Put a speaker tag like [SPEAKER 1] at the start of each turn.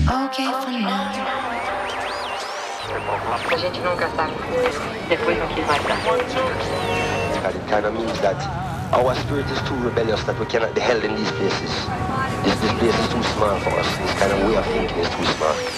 [SPEAKER 1] Okay for now.
[SPEAKER 2] A gente nunca sabe. Depois não quis mais dar.
[SPEAKER 3] And it kind of means that our spirit is too rebellious that we cannot be held in these places. This place is too small for us. This kind of way of thinking is too small.